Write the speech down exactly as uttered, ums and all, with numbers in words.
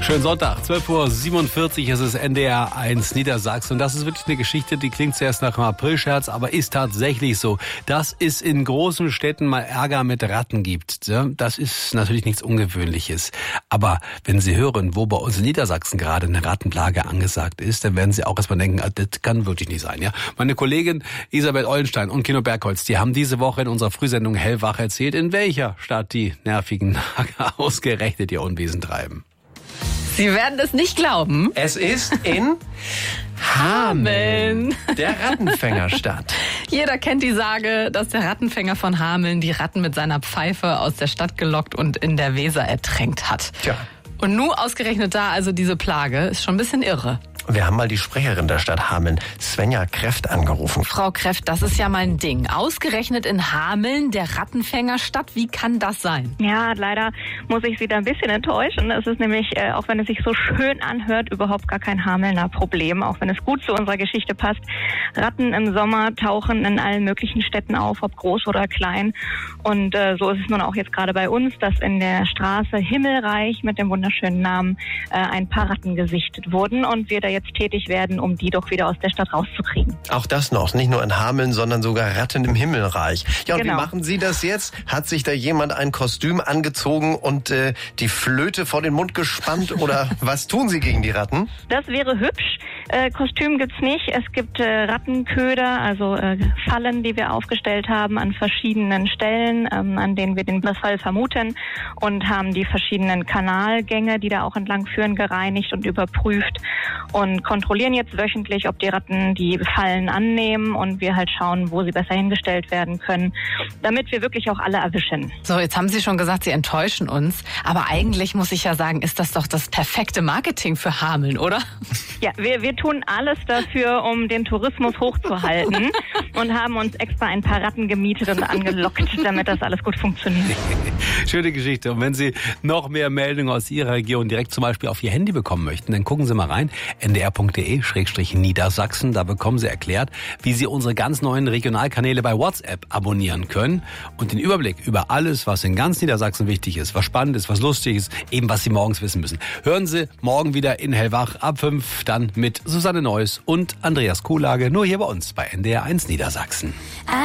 Schönen Sonntag, zwölf Uhr siebenundvierzig, es ist N D R eins Niedersachsen. Und das ist wirklich eine Geschichte, die klingt zuerst nach einem Aprilscherz, aber ist tatsächlich so, dass es in großen Städten mal Ärger mit Ratten gibt. Das ist natürlich nichts Ungewöhnliches. Aber wenn Sie hören, wo bei uns in Niedersachsen gerade eine Rattenplage angesagt ist, dann werden Sie auch erstmal denken, das kann wirklich nicht sein. Ja? Meine Kollegin Isabel Eulenstein und Kino Bergholz, die haben diese Woche in unserer Frühsendung Hellwach erzählt, in welcher Stadt die nervigen Nager ausgerechnet ihr Unwesen treiben. Sie werden es nicht glauben. Es ist in Hameln, der Rattenfängerstadt. Jeder kennt die Sage, dass der Rattenfänger von Hameln die Ratten mit seiner Pfeife aus der Stadt gelockt und in der Weser ertränkt hat. Tja. Und nun ausgerechnet da also diese Plage, ist schon ein bisschen irre. Wir haben mal die Sprecherin der Stadt Hameln, Svenja Kreft, angerufen. Frau Kreft, das ist ja mal ein Ding. Ausgerechnet in Hameln, der Rattenfängerstadt, wie kann das sein? Ja, leider muss ich Sie da ein bisschen enttäuschen. Es ist nämlich, äh, auch wenn es sich so schön anhört, überhaupt gar kein Hamelner Problem, auch wenn es gut zu unserer Geschichte passt. Ratten im Sommer tauchen in allen möglichen Städten auf, ob groß oder klein. Und äh, so ist es nun auch jetzt gerade bei uns, dass in der Straße Himmelreich mit dem wunderschönen Namen äh, ein paar Ratten gesichtet wurden und wir da jetzt tätig werden, um die doch wieder aus der Stadt rauszukriegen. Auch das noch, nicht nur in Hameln, sondern sogar Ratten im Himmelreich. Ja, und genau. Wie machen Sie das jetzt? Hat sich da jemand ein Kostüm angezogen und äh, die Flöte vor den Mund gespannt oder was tun Sie gegen die Ratten? Das wäre hübsch. Äh, Kostüm gibt's nicht. Es gibt äh, Rattenköder, also äh, Fallen, die wir aufgestellt haben an verschiedenen Stellen, ähm, an denen wir den Fall vermuten und haben die verschiedenen Kanalgänge, die da auch entlang führen, gereinigt und überprüft und kontrollieren jetzt wöchentlich, ob die Ratten die Fallen annehmen und wir halt schauen, wo sie besser hingestellt werden können, damit wir wirklich auch alle erwischen. So, jetzt haben Sie schon gesagt, Sie enttäuschen uns, aber eigentlich muss ich ja sagen, ist das doch das perfekte Marketing für Hameln, oder? Ja, wir, wir tun alles dafür, um den Tourismus hochzuhalten und haben uns extra ein paar Ratten gemietet und angelockt, damit das alles gut funktioniert. Schöne Geschichte. Und wenn Sie noch mehr Meldungen aus Ihrer Region direkt zum Beispiel auf Ihr Handy bekommen möchten, dann gucken Sie mal rein, n d r punkt d e slash niedersachsen. Da bekommen Sie erklärt, wie Sie unsere ganz neuen Regionalkanäle bei WhatsApp abonnieren können und den Überblick über alles, was in ganz Niedersachsen wichtig ist, was spannend ist, was lustig ist, eben was Sie morgens wissen müssen. Hören Sie morgen wieder in Hellwach ab fünf, dann mit Susanne Neuss und Andreas Kuhlage, nur hier bei uns bei N D R eins Niedersachsen.